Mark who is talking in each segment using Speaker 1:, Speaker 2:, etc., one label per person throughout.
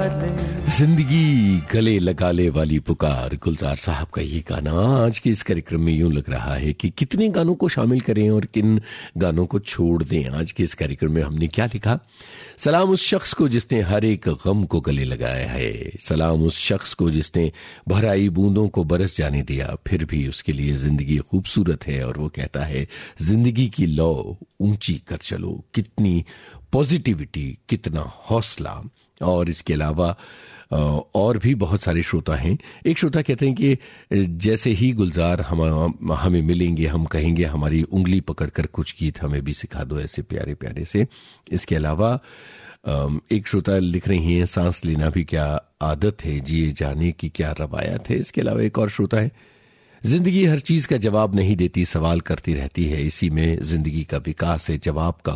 Speaker 1: जिंदगी गले लगा ले वाली पुकार, गुलजार साहब का ये गाना आज के इस कार्यक्रम में यूं लग रहा है कि कितने गानों को शामिल करें और किन गानों को छोड़ दें। आज के इस कार्यक्रम में हमने क्या लिखा? सलाम उस शख्स को जिसने हर एक गम को गले लगाया है, सलाम उस शख्स को जिसने भराई बूंदों को बरस जाने दिया, फिर भी उसके लिए जिंदगी खूबसूरत है। और वो कहता है जिंदगी की लौ ऊंची कर चलो, कितनी पॉजिटिविटी, कितना हौसला। और इसके अलावा और भी बहुत सारे श्रोता हैं। एक श्रोता कहते हैं कि जैसे ही गुलजार हमें मिलेंगे हम कहेंगे हमारी उंगली पकड़कर कुछ गीत हमें भी सिखा दो, ऐसे प्यारे प्यारे से। इसके अलावा एक श्रोता लिख रही हैं सांस लेना भी क्या आदत है, जिए जाने की क्या रवायत है। इसके अलावा एक और श्रोता है, जिंदगी हर चीज का जवाब नहीं देती, सवाल करती रहती है, इसी में जिंदगी का विकास है,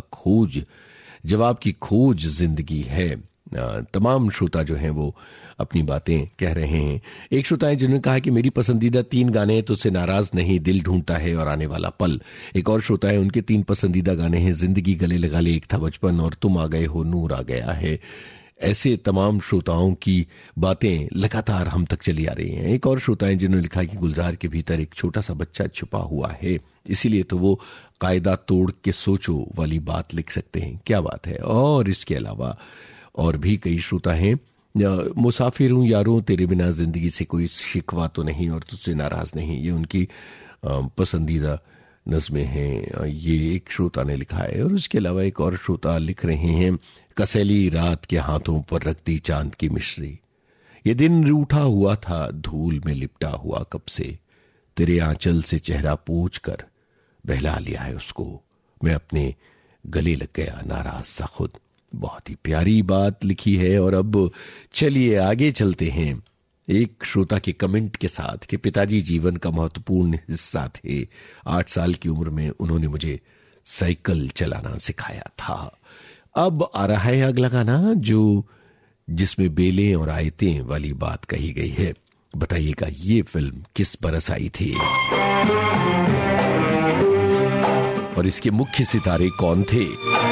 Speaker 1: जवाब की खोज जिंदगी है। तमाम श्रोता जो हैं वो अपनी बातें कह रहे हैं। एक श्रोता है जिन्होंने कहा कि मेरी पसंदीदा 3 गाने हैं, तुझसे नाराज नहीं, दिल ढूंढता है और आने वाला पल। एक और श्रोता है उनके 3 पसंदीदा गाने हैं, जिंदगी गले लगा ले, एक था बचपन और तुम आ गए हो, नूर आ गया है। ऐसे तमाम श्रोताओं की बातें लगातार हम तक चली आ रही हैं। एक और श्रोता है जिन्होंने लिखा कि गुलजार के भीतर एक छोटा सा बच्चा छुपा हुआ है, इसीलिए तो वो कायदा तोड़ के सोचो वाली बात लिख सकते हैं। क्या बात है। और इसके अलावा और भी कई श्रोता हैं, मुसाफिर हूं यारों तेरे बिना, जिंदगी से कोई शिकवा तो नहीं और तुझसे नाराज नहीं, ये उनकी पसंदीदा नज़्में हैं, ये एक श्रोता ने लिखा है। और उसके अलावा एक और श्रोता लिख रहे हैं, कसैली रात के हाथों पर रख दी चांद की मिश्री, ये दिन रूठा हुआ था धूल में लिपटा हुआ कब से, तेरे आंचल से चेहरा पोंछ कर बहला लिया है उसको, मैं अपने गले लग गया नाराज सा खुद। बहुत ही प्यारी बात लिखी है। और अब चलिए आगे चलते हैं एक श्रोता के कमेंट के साथ कि पिताजी जीवन का महत्वपूर्ण हिस्सा थे, 8 साल की उम्र में उन्होंने मुझे साइकिल चलाना सिखाया था। अब आ रहा है अगला गाना जिसमें बेलें और आयतें वाली बात कही गई है। बताइएगा ये फिल्म किस बरस आई थी और इसके मुख्य सितारे कौन थे?